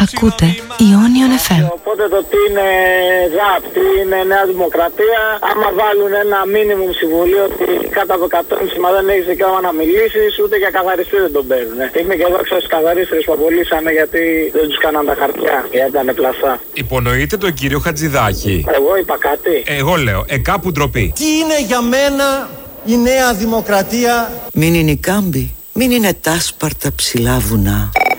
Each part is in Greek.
Ακούτε Ionion FM. Οπότε το τι είναι ΔΑΠ, τι είναι Νέα Δημοκρατία, άμα βάλουν ένα μίνιμουμ συμβουλίο ότι κάτω από 100 δεν έχει δικαίωμα να μιλήσει, ούτε για καθαριστή δεν τον παίρνουν. Είμαι και εδώ ξέρω στου καθαρίστρε που απολύσανε γιατί δεν του κάναν τα χαρτιά, γιατί ήταν πλαστά. Υπονοείτε τον κύριο Χατζηδάκη? Εγώ είπα κάτι. Εγώ λέω, κάπου ντροπή. Τι είναι για μένα η Νέα Δημοκρατία? Μην είναι η Κάμπη, μην είναι τα άσπαρτα ψηλά βουνά.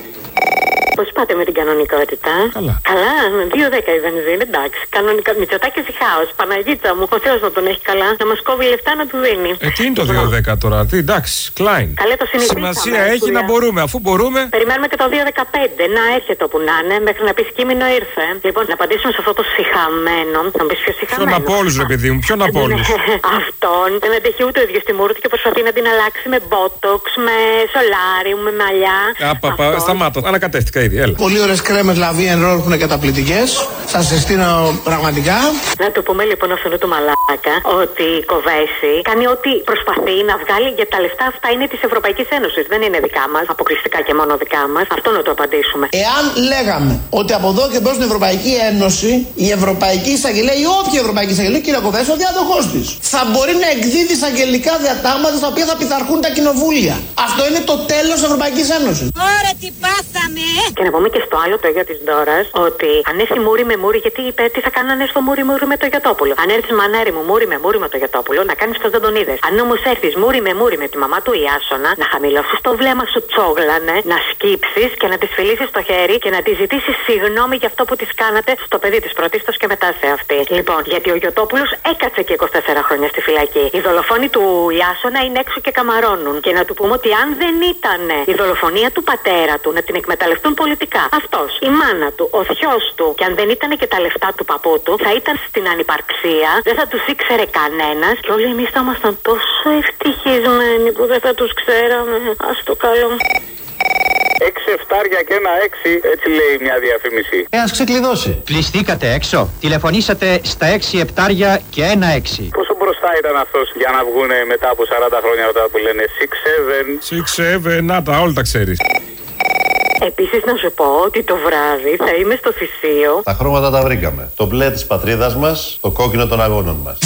Πώς πάτε με την κανονικότητα? Καλά. Καλά, με 2,10 η βενζίνη, εντάξει. Κανονικά, Μητσοτάκης ή χάος, Παναγίτσα μου. Ο Θεός να τον έχει καλά, να μας κόβει λεφτά να του δίνει. Τι είναι το 2,10 τώρα, τι, εντάξει, Klein. Καλέ, το συνηθίσαμε. Σημασία έχει να μπορούμε, αφού μπορούμε. Περιμένουμε και το 2,15, να έρχεται όπου να είναι, μέχρι να πει κείμενο ήρθε. Λοιπόν, να απαντήσουμε σε αυτό το σιχαμένο. Να μου πει ποιο σιχαμένο. Ποιον από όλους, ρε παιδί μου, ποιον από όλους? Αυτόν δεν αντέχει ούτε ο ίδιος τη μούρτη και προσπαθεί να την αλλάξει με μπότοξ, με σολάριου, με μαλλιά. Σταμάτα, ανακατεύτηκα ήδη, έλα. Πολύ ωραίες κρέμες Λαβίεν Ρόλ που είναι καταπληκτικές. Σας συστήνω πραγματικά. Να του πούμε λοιπόν αυτόν του μαλάκα ότι η Κοβέση κάνει ό,τι προσπαθεί να βγάλει, γιατί τα λεφτά αυτά είναι της Ευρωπαϊκής Ένωσης. Δεν είναι δικά μας, αποκλειστικά και μόνο δικά μας. Αυτό να το απαντήσουμε. Εάν λέγαμε ότι από εδώ και μπρος στην Ευρωπαϊκή Ένωση, η Ευρωπαϊκή Εισαγγελέα ή όποια Ευρωπαϊκή Εισαγγελέα, κύριε Κοβέση, ο διάδοχός της θα μπορεί να εκδίδει εισαγγελικά διατάγματα στα οποία θα πειθαρχούν τα κοινοβούλια. Αυτό είναι το τέλος της Ευρωπαϊκής Ένωσης. Ωραία, τι πάθαμε! Και να πούμε και στο άλλο το γιο της Ντόρας ότι αν έρθει μούρι με μούρι, γιατί είπε τι θα κάνω αν έρθω μούρι με το Γιωτόπουλο. Αν έρθει μανάρι μου μούρι με το Γιωτόπουλο, να κάνεις πως δεν τον είδες. Αν όμως έρθεις μούρι με τη μαμά του Ιάσονα, να χαμηλώσεις το βλέμμα σου τσόγλανε, να σκύψεις και να της φιλήσεις το χέρι και να της ζητήσεις συγγνώμη για αυτό που της κάνατε στο παιδί της πρωτίστως και μετά σε αυτή. Λοιπόν, γιατί ο Γιωτόπουλος έκατσε και 24 χρόνια στη φυλακή. Οι δολοφόνοι του Ιάσονα είναι έξω και καμαρώνουν. Και να του πούμε ότι αν δεν ήταν η δολοφονία του πατέρα του να την εκμεταλλευτούν πολιτικά, αυτός, η μάνα του, ο θειός του, και αν δεν ήταν και τα λεφτά του παππού του, θα ήταν στην ανυπαρξία, δεν θα τους ήξερε κανένας και όλοι εμείς θα ήμασταν τόσο ευτυχισμένοι που δεν θα τους ξέραμε. Ας το καλό. 6 εφτάρια και ένα 6, έτσι λέει μια διαφήμιση. Ας ξεκλειδώσει. Κλειστήκατε έξω. Τηλεφωνήσατε στα 6 επτάρια και ένα 6. Πόσο μπροστά ήταν αυτός για να βγούνε μετά από 40 χρόνια όταν που λένε 6-7. 6-7, να τα, όλα τα ξέρεις. Επίσης να σου πω ότι το βράδυ θα είμαι στο Θησίο. Τα χρώματα τα βρήκαμε. Το μπλε της πατρίδας μας, το κόκκινο των αγώνων μας.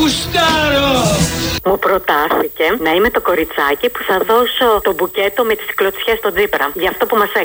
Μου προτάθηκε να είμαι το κοριτσάκι που θα δώσω το μπουκέτο με τις κλωτσιές στον Τζίπρα. Για αυτό που μας έκανε.